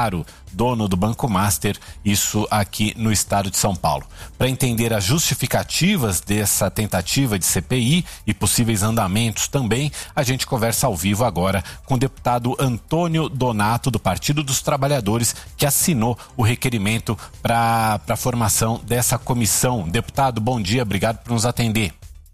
dono do Banco Master, isso aqui no estado de São Paulo. Para entender as justificativas dessa tentativa de C P I e possíveis andamentos também, a gente conversa ao vivo agora com o deputado Antônio Donato, do Partido dos Trabalhadores, que assinou o requerimento para a formação dessa comissão. Deputado, bom dia, obrigado por nos atender.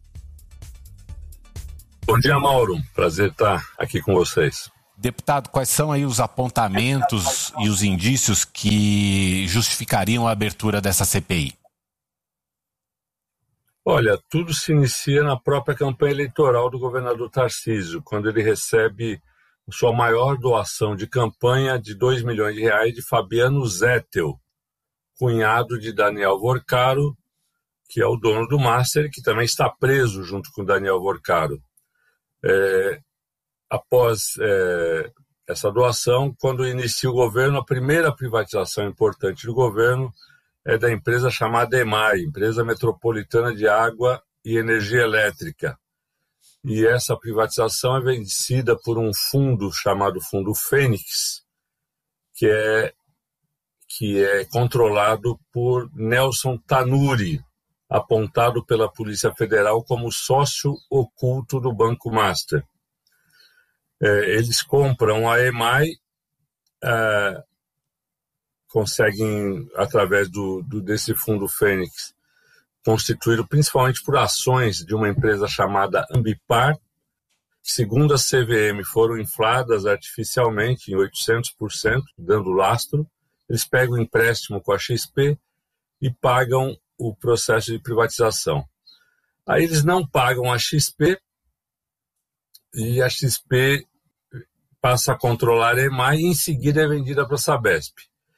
Bom dia, Mauro. Prazer estar aqui com vocês. Deputado, quais são aí os apontamentos e os indícios que justificariam a abertura dessa C P I? Olha, tudo se inicia na própria campanha eleitoral do governador Tarcísio, quando ele recebe sua maior doação de campanha de dois milhões de reais de Fabiano Zettel, cunhado de Daniel Vorcaro, que é o dono do Master, que também está preso junto com Daniel Vorcaro. É, após é, essa doação, quando inicia o governo, a primeira privatização importante do governo é da empresa chamada EMAI, Empresa Metropolitana de Água e Energia Elétrica. E essa privatização é vencida por um fundo chamado Fundo Fênix, que é, que é controlado por Nelson Tanuri, apontado pela Polícia Federal como sócio oculto do Banco Master. É, eles compram a EMAI, é, conseguem, através do, do, desse Fundo Fênix, constituído principalmente por ações de uma empresa chamada Ambipar, que, segundo a C V M, foram infladas artificialmente em oitocentos por cento, dando lastro. Eles pegam o empréstimo com a X P e pagam o processo de privatização. Aí eles não pagam a X P e a X P passa a controlar a EMAI e em seguida é vendida para a Sabesp.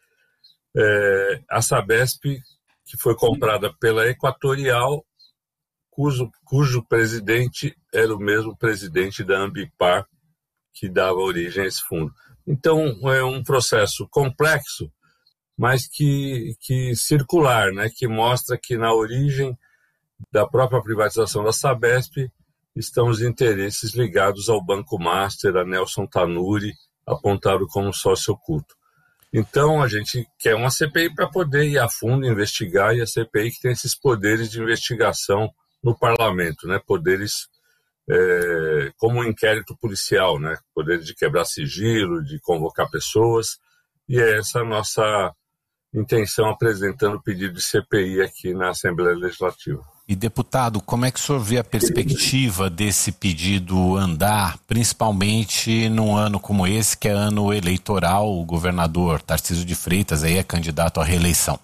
É, a Sabesp, que foi comprada pela Equatorial, cujo, cujo presidente era o mesmo presidente da Ambipar que dava origem a esse fundo. Então é um processo complexo, mas que, que circular, né, que mostra que na origem da própria privatização da Sabesp estão os interesses ligados ao Banco Master, a Nelson Tanuri, apontado como sócio oculto. Então a gente quer uma C P I para poder ir a fundo, investigar, e a C P I que tem esses poderes de investigação no parlamento, né, poderes é, como um inquérito policial, né, poderes de quebrar sigilo, de convocar pessoas, e é essa a nossa intenção apresentando o pedido de C P I aqui na Assembleia Legislativa. E, deputado, como é que o senhor vê a perspectiva desse pedido andar, principalmente num ano como esse, que é ano eleitoral? O governador Tarcísio de Freitas aí é candidato à reeleição.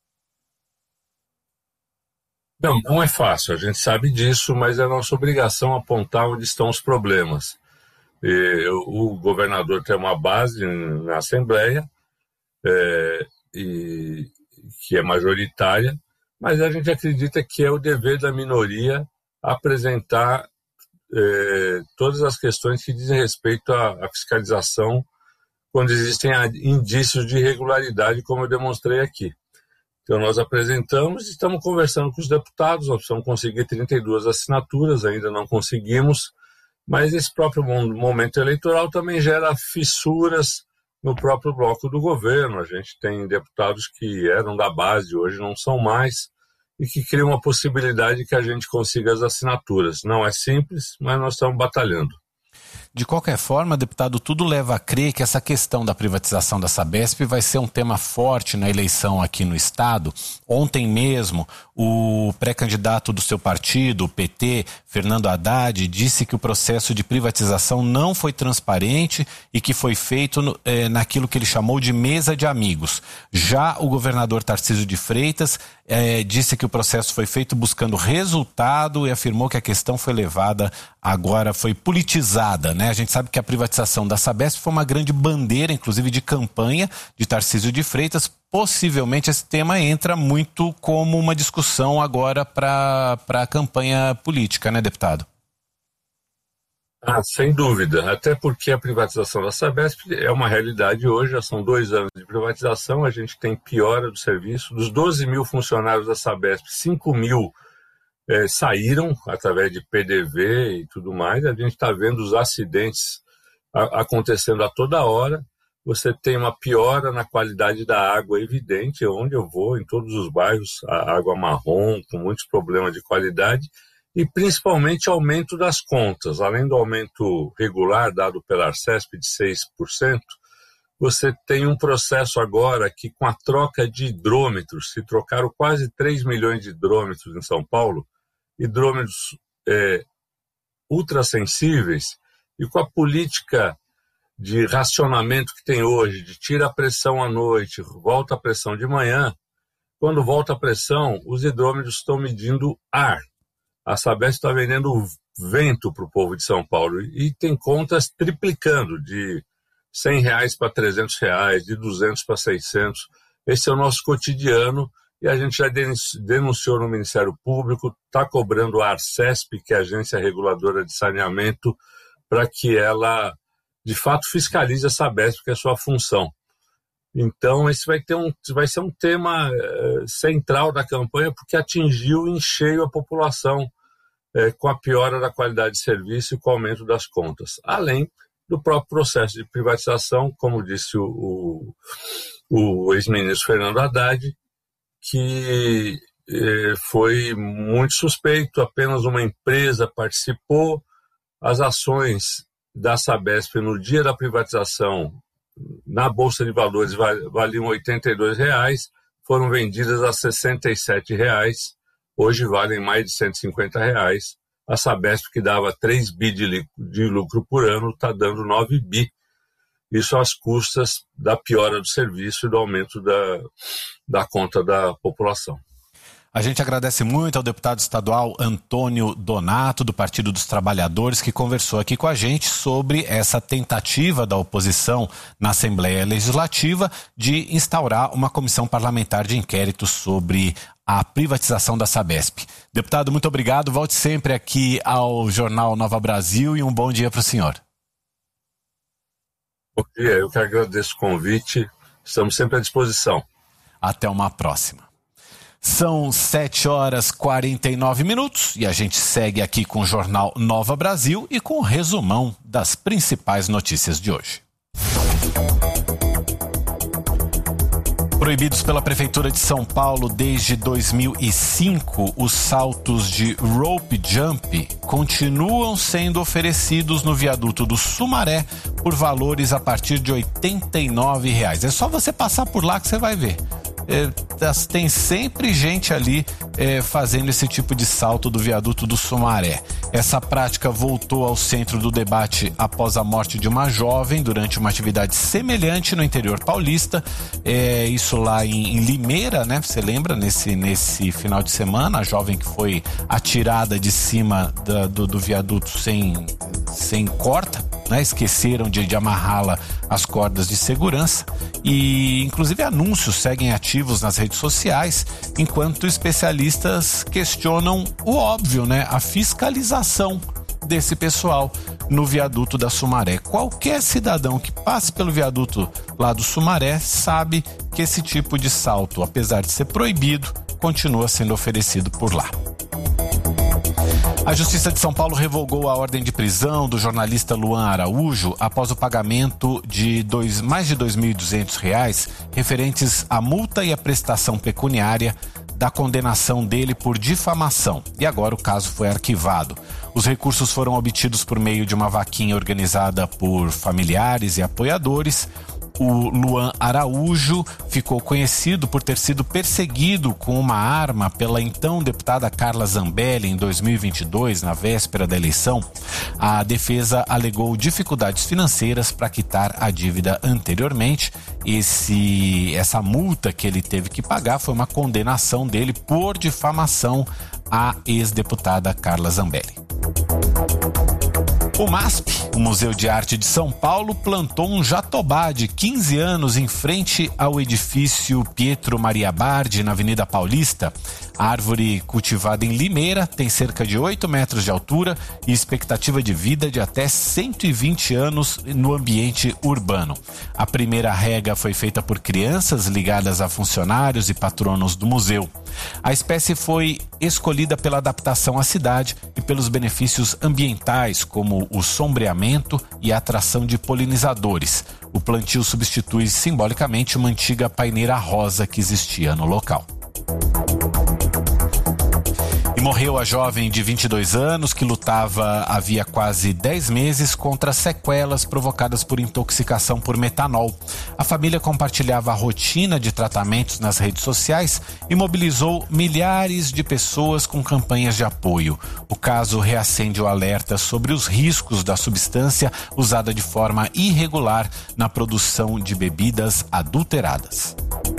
Não, não é fácil, a gente sabe disso, mas é nossa obrigação apontar onde estão os problemas. E, o governador tem uma base na Assembleia, é, e, que é majoritária, mas a gente acredita que é o dever da minoria apresentar eh, todas as questões que dizem respeito à, à fiscalização quando existem indícios de irregularidade, como eu demonstrei aqui. Então nós apresentamos e estamos conversando com os deputados, nós precisamos conseguir trinta e duas assinaturas, ainda não conseguimos, mas esse próprio momento eleitoral também gera fissuras no próprio bloco do governo. A gente tem deputados que eram da base, hoje não são mais, e que criam uma possibilidade que a gente consiga as assinaturas. Não é simples, mas nós estamos batalhando. De qualquer forma, deputado, tudo leva a crer que essa questão da privatização da Sabesp vai ser um tema forte na eleição aqui no estado. Ontem mesmo, o pré-candidato do seu partido, o P T, Fernando Haddad, disse que o processo de privatização não foi transparente e que foi feito no, eh, naquilo que ele chamou de mesa de amigos. Já o governador Tarcísio de Freitas eh, disse que o processo foi feito buscando resultado e afirmou que a questão foi levada, agora foi politizada, né? A gente sabe que a privatização da Sabesp foi uma grande bandeira, inclusive de campanha de Tarcísio de Freitas. Possivelmente esse tema entra muito como uma discussão agora para a campanha política, né, deputado? Ah, sem dúvida, até porque a privatização da Sabesp é uma realidade hoje, já são dois anos de privatização, a gente tem piora do serviço. Dos doze mil funcionários da Sabesp, cinco mil é, saíram através de P D V e tudo mais. A gente está vendo os acidentes a, acontecendo a toda hora. você tem uma piora na qualidade da água evidente, onde eu vou, em todos os bairros, a água marrom, com muitos problemas de qualidade, e principalmente aumento das contas. Além do aumento regular dado pela Arcesp de seis por cento, você tem um processo agora que, com a troca de hidrômetros, se trocaram quase três milhões de hidrômetros em São Paulo, hidrômetros é, ultrassensíveis, e com a política de racionamento que tem hoje, de tira a pressão à noite, volta a pressão de manhã, quando volta a pressão, os hidrômetros estão medindo ar. A Sabesp está vendendo vento para o povo de São Paulo e tem contas triplicando, de cem reais para trezentos reais, de duzentos para seiscentos. Esse é o nosso cotidiano e a gente já denunciou no Ministério Público, está cobrando a Arcesp, que é a Agência Reguladora de Saneamento, para que ela, de fato, fiscalize a Sabesp, que é a sua função. Então, esse vai, ter um, vai ser um tema eh, central da campanha, porque atingiu em cheio a população eh, com a piora da qualidade de serviço e com o aumento das contas. Além do próprio processo de privatização, como disse o, o, o ex-ministro Fernando Haddad, que eh, foi muito suspeito, apenas uma empresa participou, as ações da Sabesp no dia da privatização na Bolsa de Valores valiam oitenta e dois reais, foram vendidas a sessenta e sete reais, hoje valem mais de cento e cinquenta reais. A Sabesp, que dava três bi de, de lucro por ano, está dando nove bi. Isso às custas da piora do serviço e do aumento da, da conta da população. A gente agradece muito ao deputado estadual Antônio Donato, do Partido dos Trabalhadores, que conversou aqui com a gente sobre essa tentativa da oposição na Assembleia Legislativa de instaurar uma comissão parlamentar de inquérito sobre a privatização da Sabesp. Deputado, muito obrigado. Volte sempre aqui ao Jornal Nova Brasil e um bom dia para o senhor. Bom dia, eu que agradeço o convite. Estamos sempre à disposição. Até uma próxima. São sete horas e quarenta e nove minutos e a gente segue aqui com o Jornal Nova Brasil e com o resumão das principais notícias de hoje. Proibidos pela Prefeitura de São Paulo desde dois mil e cinco, os saltos de rope jump continuam sendo oferecidos no viaduto do Sumaré por valores a partir de oitenta e nove reais. É só você passar por lá que você vai ver. É, tem sempre gente ali é, fazendo esse tipo de salto do viaduto do Sumaré. Essa prática voltou ao centro do debate após a morte de uma jovem durante uma atividade semelhante no interior paulista. É, isso lá em, em Limeira, né? Você lembra? Nesse, nesse final de semana, a jovem que foi atirada de cima da, do, do viaduto sem, sem corda, né? Esqueceram de, de amarrá-la às cordas de segurança e inclusive anúncios seguem ativos nas redes sociais, enquanto especialistas questionam o óbvio, né? A fiscalização desse pessoal no viaduto da Sumaré. Qualquer cidadão que passe pelo viaduto lá do Sumaré sabe que esse tipo de salto, apesar de ser proibido, continua sendo oferecido por lá. A Justiça de São Paulo revogou a ordem de prisão do jornalista Luan Araújo após o pagamento de dois, mais de dois mil e duzentos reais referentes à multa e à prestação pecuniária da condenação dele por difamação. E agora o caso foi arquivado. Os recursos foram obtidos por meio de uma vaquinha organizada por familiares e apoiadores. O Luan Araújo ficou conhecido por ter sido perseguido com uma arma pela então deputada Carla Zambelli em dois mil e vinte e dois, na véspera da eleição. A defesa alegou dificuldades financeiras para quitar a dívida anteriormente. Esse, essa multa que ele teve que pagar foi uma condenação dele por difamação à ex-deputada Carla Zambelli. O MASP, o Museu de Arte de São Paulo, plantou um jatobá de quinze anos em frente ao edifício Pietro Maria Bardi, na Avenida Paulista. A árvore, cultivada em Limeira, tem cerca de oito metros de altura e expectativa de vida de até cento e vinte anos no ambiente urbano. A primeira rega foi feita por crianças ligadas a funcionários e patronos do museu. A espécie foi escolhida pela adaptação à cidade e pelos benefícios ambientais, como o sombreamento e a atração de polinizadores. O plantio substitui simbolicamente uma antiga paineira rosa que existia no local. E morreu a jovem de vinte e dois anos que lutava havia quase dez meses contra sequelas provocadas por intoxicação por metanol. A família compartilhava a rotina de tratamentos nas redes sociais e mobilizou milhares de pessoas com campanhas de apoio. O caso reacende o alerta sobre os riscos da substância usada de forma irregular na produção de bebidas adulteradas.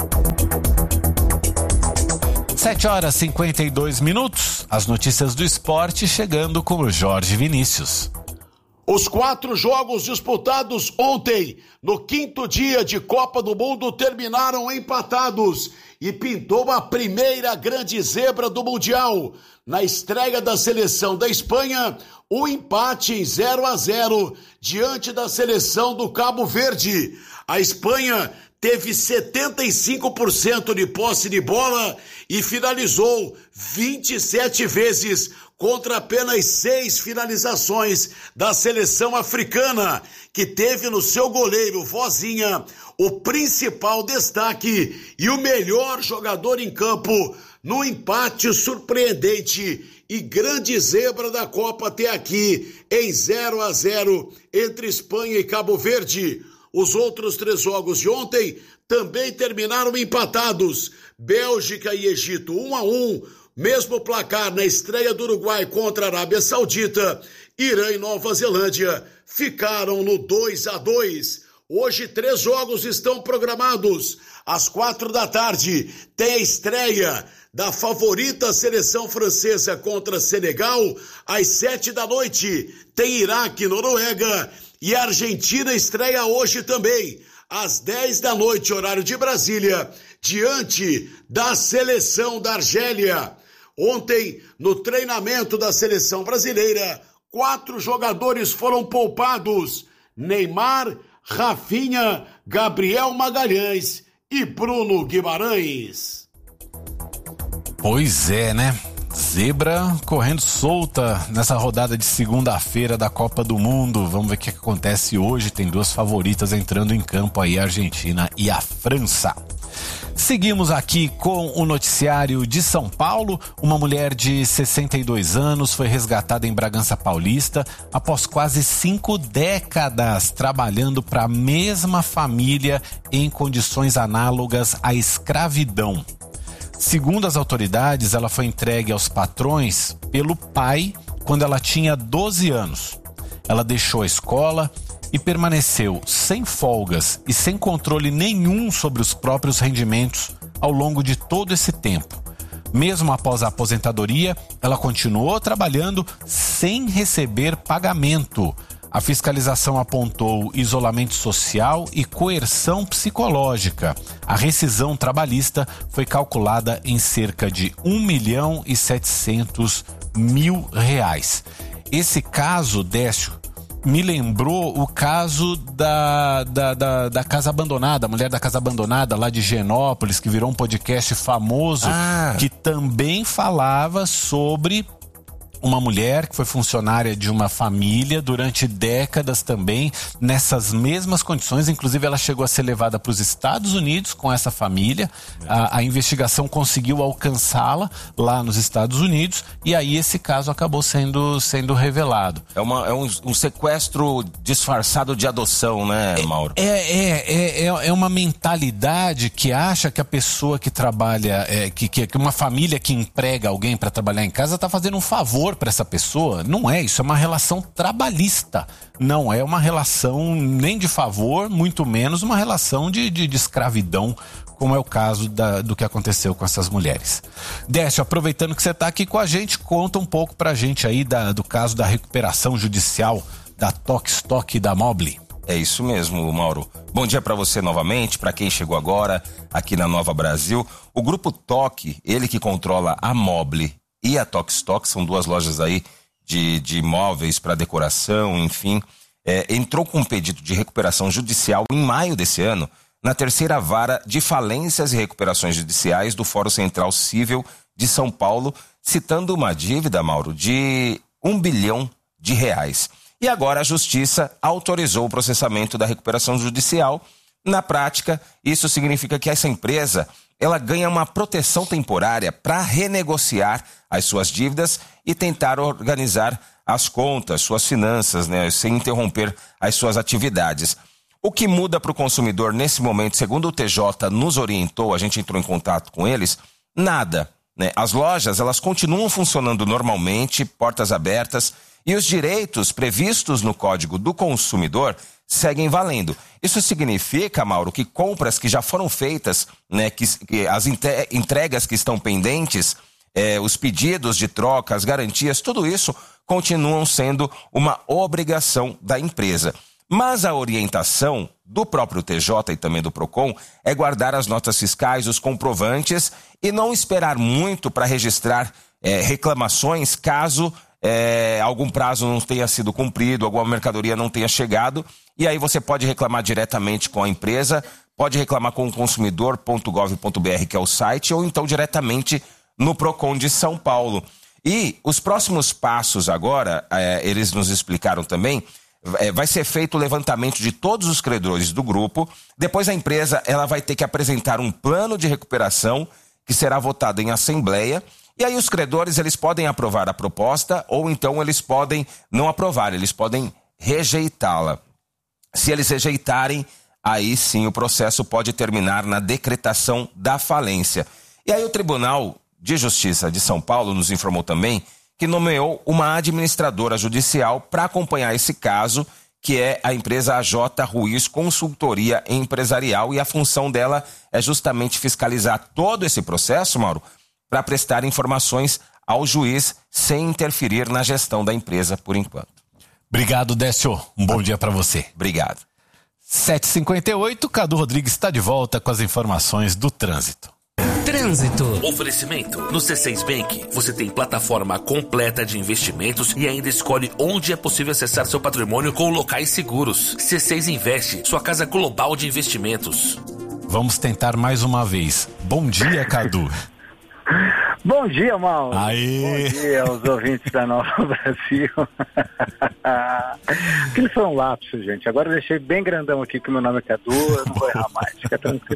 sete horas e cinquenta e dois minutos, as notícias do esporte chegando com o Jorge Vinícius. Os quatro jogos disputados ontem, no quinto dia de Copa do Mundo, terminaram empatados e pintou a primeira grande zebra do Mundial. Na estreia da seleção da Espanha, o empate em zero a zero diante da seleção do Cabo Verde. A Espanha teve setenta e cinco por cento de posse de bola e finalizou vinte e sete vezes contra apenas seis finalizações da seleção africana, que teve no seu goleiro Vozinha o principal destaque e o melhor jogador em campo no empate surpreendente e grande zebra da Copa até aqui, em zero a zero entre Espanha e Cabo Verde. Os outros três jogos de ontem também terminaram empatados. Bélgica e Egito um a um, mesmo placar na estreia do Uruguai contra a Arábia Saudita. Irã e Nova Zelândia ficaram no dois a dois. Hoje três jogos estão programados. Às quatro da tarde tem a estreia da favorita seleção francesa contra Senegal. Às sete da noite tem Iraque e Noruega. E a Argentina estreia hoje também, às dez da noite, horário de Brasília, diante da seleção da Argélia. Ontem, no treinamento da seleção brasileira, quatro jogadores foram poupados: Neymar, Rafinha, Gabriel Magalhães e Bruno Guimarães. Pois é, né? Zebra correndo solta nessa rodada de segunda-feira da Copa do Mundo. Vamos ver o que acontece hoje. Tem duas favoritas entrando em campo aí, a Argentina e a França. Seguimos aqui com o noticiário de São Paulo. Uma mulher de sessenta e dois anos foi resgatada em Bragança Paulista após quase cinco décadas trabalhando para a mesma família em condições análogas à escravidão. Segundo as autoridades, ela foi entregue aos patrões pelo pai quando ela tinha doze anos. Ela deixou a escola e permaneceu sem folgas e sem controle nenhum sobre os próprios rendimentos ao longo de todo esse tempo. Mesmo após a aposentadoria, ela continuou trabalhando sem receber pagamento. A fiscalização apontou isolamento social e coerção psicológica. A rescisão trabalhista foi calculada em cerca de um milhão e setecentos mil reais. Esse caso, Décio, me lembrou o caso da, da, da, da Casa Abandonada, a mulher da Casa Abandonada lá de Higienópolis, que virou um podcast famoso, ah. que também falava sobre uma mulher que foi funcionária de uma família durante décadas também, nessas mesmas condições. Inclusive, ela chegou a ser levada para os Estados Unidos com essa família. A, a investigação conseguiu alcançá-la lá nos Estados Unidos e aí esse caso acabou sendo, sendo revelado. É, uma, é um, um sequestro disfarçado de adoção, né, Mauro? É, é, é, é, é uma mentalidade que acha que a pessoa que trabalha, é, que, que, que uma família que emprega alguém para trabalhar em casa está fazendo um favor para essa pessoa. Não é, isso é uma relação trabalhista, não é uma relação nem de favor, muito menos uma relação de, de, de escravidão, como é o caso da, do que aconteceu com essas mulheres. Décio, aproveitando que você está aqui com a gente, conta um pouco pra gente aí da, do caso da recuperação judicial da Tokstok e da Mobile. É isso mesmo, Mauro. Bom dia para você novamente, para quem chegou agora aqui na Nova Brasil. O grupo Tok, ele que controla a Mobile e a Tokstok, são duas lojas aí de, de móveis para decoração, enfim, é, entrou com um pedido de recuperação judicial em maio desse ano, na terceira vara de falências e recuperações judiciais do Fórum Central Cível de São Paulo, citando uma dívida, Mauro, de um bilhão de reais. E agora a Justiça autorizou o processamento da recuperação judicial. Na prática, isso significa que essa empresa ela ganha uma proteção temporária para renegociar as suas dívidas e tentar organizar as contas, suas finanças, né, sem interromper as suas atividades. O que muda para o consumidor nesse momento, segundo o T J nos orientou, a gente entrou em contato com eles, nada. Né? As lojas elas continuam funcionando normalmente, portas abertas, e os direitos previstos no Código do Consumidor seguem valendo. Isso significa, Mauro, que compras que já foram feitas, né, que, que as entregas que estão pendentes, eh, os pedidos de troca, as garantias, tudo isso continuam sendo uma obrigação da empresa. Mas a orientação do próprio T J e também do Procon é guardar as notas fiscais, os comprovantes e não esperar muito para registrar eh, reclamações caso É, algum prazo não tenha sido cumprido, alguma mercadoria não tenha chegado, e aí você pode reclamar diretamente com a empresa, pode reclamar com o consumidor ponto gov ponto br, que é o site, ou então diretamente no Procon de São Paulo. E os próximos passos agora, é, eles nos explicaram também, é, vai ser feito o levantamento de todos os credores do grupo, depois a empresa ela vai ter que apresentar um plano de recuperação que será votado em assembleia. E aí os credores, eles podem aprovar a proposta ou então eles podem não aprovar, eles podem rejeitá-la. Se eles rejeitarem, aí sim o processo pode terminar na decretação da falência. E aí o Tribunal de Justiça de São Paulo nos informou também que nomeou uma administradora judicial para acompanhar esse caso, que é a empresa A J Ruiz Consultoria Empresarial, e a função dela é justamente fiscalizar todo esse processo, Mauro, para prestar informações ao juiz sem interferir na gestão da empresa por enquanto. Obrigado, Décio. Um bom dia para você. Obrigado. sete e cinquenta e oito, Cadu Rodrigues está de volta com as informações do trânsito. Trânsito. Oferecimento. No C seis Bank, você tem plataforma completa de investimentos e ainda escolhe onde é possível acessar seu patrimônio com locais seguros. C seis Investe, sua casa global de investimentos. Vamos tentar mais uma vez. Bom dia, Cadu. Bom dia, Mauro. Aê. Bom dia aos ouvintes da Nova Brasil. Aquilo foi um lapso, gente. Agora eu deixei bem grandão aqui que meu nome é Cadu, eu não vou errar mais. Fica tranquilo.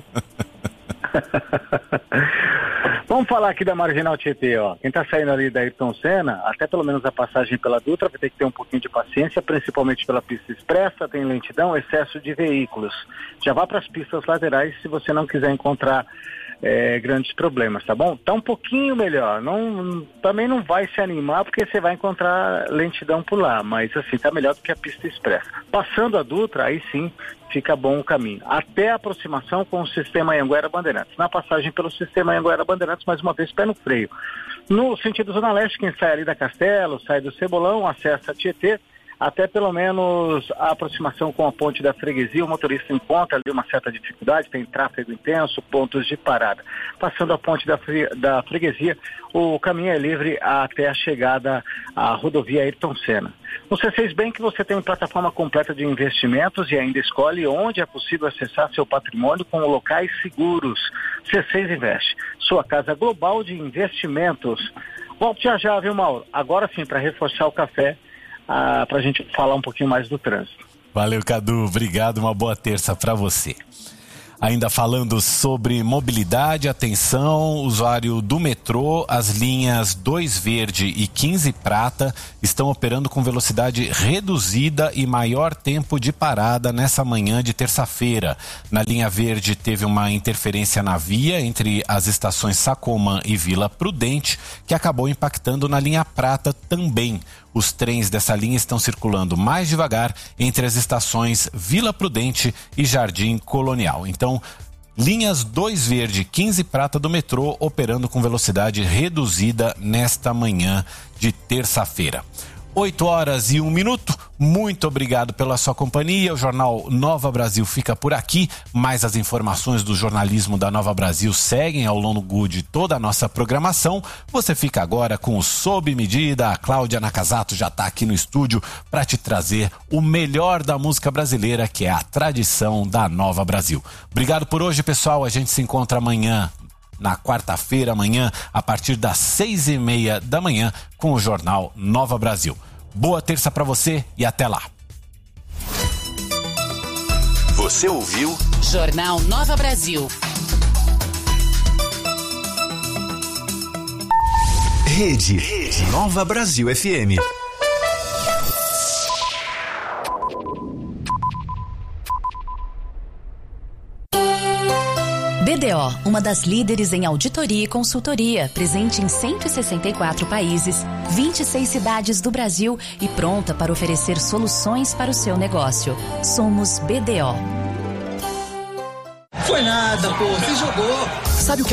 Vamos falar aqui da Marginal Tietê, ó. Quem tá saindo ali da Ayrton Senna, até pelo menos a passagem pela Dutra, vai ter que ter um pouquinho de paciência, principalmente pela pista expressa, tem lentidão, excesso de veículos. Já vá para as pistas laterais se você não quiser encontrar É, grandes problemas, tá bom? Tá um pouquinho melhor, não, também não vai se animar porque você vai encontrar lentidão por lá, mas assim, tá melhor do que a pista expressa. Passando a Dutra, aí sim fica bom o caminho, até a aproximação com o sistema Anhanguera Bandeirantes. Na passagem pelo sistema Anhanguera Bandeirantes, mais uma vez, pé no freio. No sentido Zona Leste, quem sai ali da Castelo, sai do Cebolão, acessa a Tietê, até pelo menos a aproximação com a ponte da freguesia, o motorista encontra ali uma certa dificuldade, tem tráfego intenso, pontos de parada. Passando a ponte da, fre da freguesia, o caminho é livre até a chegada à rodovia Ayrton Senna. No C seis Bank você tem uma plataforma completa de investimentos e ainda escolhe onde é possível acessar seu patrimônio com locais seguros. C seis Investe, sua casa global de investimentos. Volto já já, viu, Mauro? Agora sim, para reforçar o café, Ah, para a gente falar um pouquinho mais do trânsito. Valeu, Cadu. Obrigado. Uma boa terça para você. Ainda falando sobre mobilidade, atenção, usuário do metrô, as linhas dois verde e quinze prata estão operando com velocidade reduzida e maior tempo de parada nessa manhã de terça-feira. Na linha verde teve uma interferência na via entre as estações Sacomã e Vila Prudente, que acabou impactando na linha prata também. Os trens dessa linha estão circulando mais devagar entre as estações Vila Prudente e Jardim Colonial. Então, linhas dois verde, quinze prata do metrô operando com velocidade reduzida nesta manhã de terça-feira. oito horas e um minuto. Muito obrigado pela sua companhia. O Jornal Nova Brasil fica por aqui, mas as informações do jornalismo da Nova Brasil seguem ao longo de toda a nossa programação. Você fica agora com o Sob Medida. A Cláudia Nakazato já está aqui no estúdio para te trazer o melhor da música brasileira, que é a tradição da Nova Brasil. Obrigado por hoje, pessoal. A gente se encontra amanhã na quarta-feira, amanhã, a partir das seis e meia da manhã, com o Jornal Nova Brasil. Boa terça para você e até lá. Você ouviu? Jornal Nova Brasil. Rede, Rede Nova Brasil F M. B D O, uma das líderes em auditoria e consultoria, presente em cento e sessenta e quatro países, vinte e seis cidades do Brasil e pronta para oferecer soluções para o seu negócio. Somos B D O. Foi nada, pô, você jogou. Sabe o que